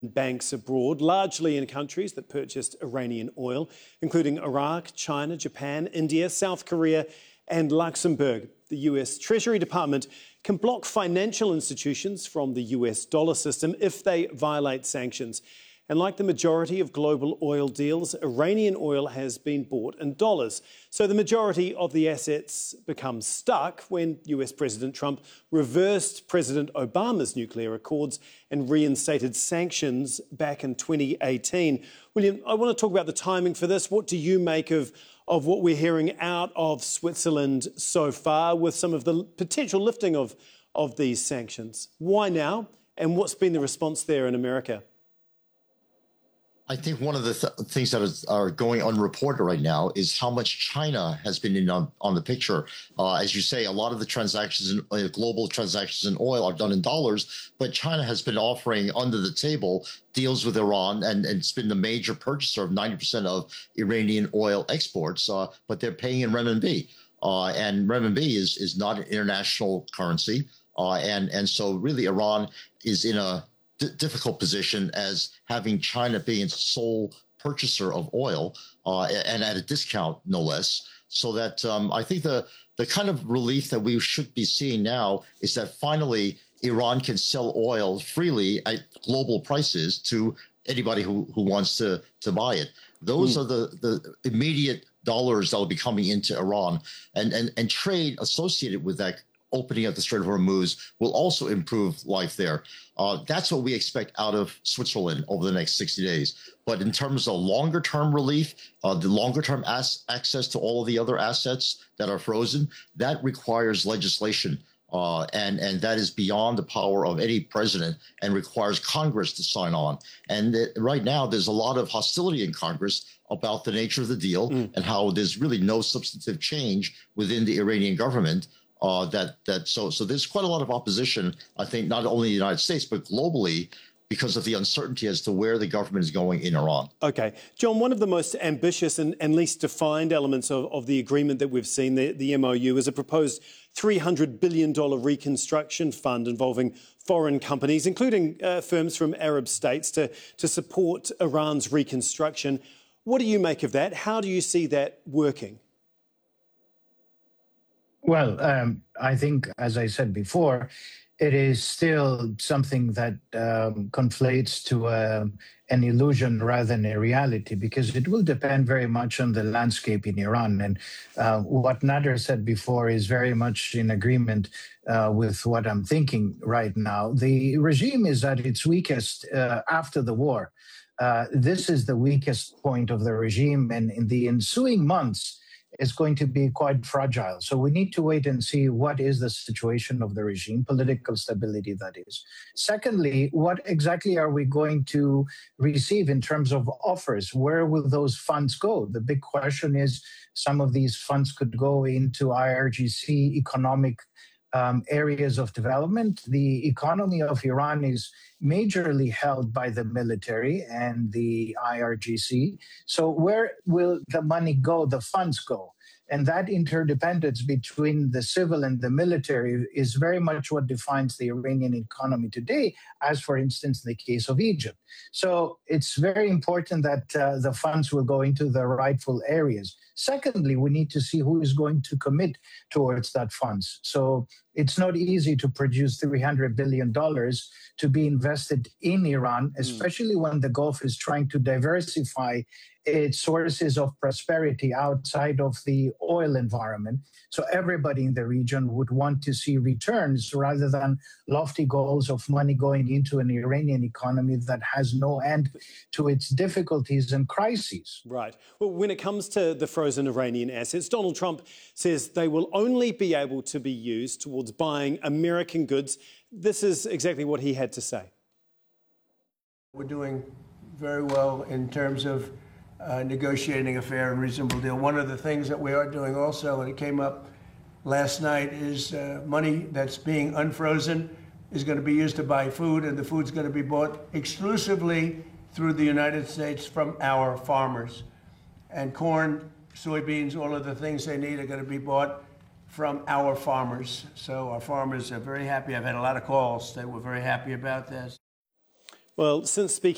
banks abroad, largely in countries that purchased Iranian oil, including Iraq, China, Japan, India, South Korea, and Luxembourg. The US Treasury Department can block financial institutions from the US dollar system if they violate sanctions. And like the majority of global oil deals, Iranian oil has been bought in dollars. So the majority of the assets become stuck when US President Trump reversed President Obama's nuclear accords and reinstated sanctions back in 2018. William, I want to talk about the timing for this. What do you make of what we're hearing out of Switzerland so far with some of the potential lifting of these sanctions? Why now? And what's been the response there in America? I think one of the things that are going unreported right now is how much China has been in on the picture. As you say, a lot of the transactions, global transactions in oil are done in dollars, but China has been offering under the table deals with Iran, and it's been the major purchaser of 90% of Iranian oil exports, but they're paying in renminbi. And renminbi is not an international currency. And so really Iran is in a difficult position as having China being its sole purchaser of oil and at a discount, no less. So that I think the kind of relief that we should be seeing now is that finally Iran can sell oil freely at global prices to anybody who wants to buy it. Those are the immediate dollars that will be coming into Iran, and trade associated with that opening up the Strait of Hormuz will also improve life there. That's what we expect out of Switzerland over the next 60 days. But in terms of longer-term relief, the longer-term access to all of the other assets that are frozen, that requires legislation. And that is beyond the power of any president and requires Congress to sign on. And right now, there's a lot of hostility in Congress about the nature of the deal and how there's really no substantive change within the Iranian government. So there's quite a lot of opposition, I think, not only in the United States, but globally, because of the uncertainty as to where the government is going in Iran. OK. John, one of the most ambitious and least defined elements of the agreement that we've seen, the MOU, is a proposed $300 billion reconstruction fund involving foreign companies, including firms from Arab states, to support Iran's reconstruction. What do you make of that? How do you see that working? Well, I think, as I said before, it is still something that conflates to an illusion rather than a reality, because it will depend very much on the landscape in Iran. And what Nader said before is very much in agreement with what I'm thinking right now. The regime is at its weakest after the war. This is the weakest point of the regime, and in the ensuing months, is going to be quite fragile. So we need to wait and see what is the situation of the regime, political stability, that is. Secondly, what exactly are we going to receive in terms of offers? Where will those funds go? The big question is some of these funds could go into IRGC economic areas of development. The economy of Iran is majorly held by the military and the IRGC. So where will the money go, the funds go? And that interdependence between the civil and the military is very much what defines the Iranian economy today, as, for instance, in the case of Egypt. So it's very important that the funds will go into the rightful areas. Secondly, we need to see who is going to commit towards that funds. So it's not easy to produce $300 billion to be invested in Iran, especially when the Gulf is trying to diversify its sources of prosperity outside of the oil environment. So everybody in the region would want to see returns rather than lofty goals of money going into an Iranian economy that has no end to its difficulties and crises. Right. Well, when it comes to the frozen Iranian assets, Donald Trump says they will only be able to be used towards buying American goods. This is exactly what he had to say. We're doing very well in terms of negotiating a fair and reasonable deal. One of the things that we are doing also, and it came up last night, is money that's being unfrozen is going to be used to buy food, and the food's going to be bought exclusively through the United States from our farmers. And corn, soybeans, all of the things they need are going to be bought from our farmers. So our farmers are very happy. I've had a lot of calls. They were very happy about this. Well, since speaking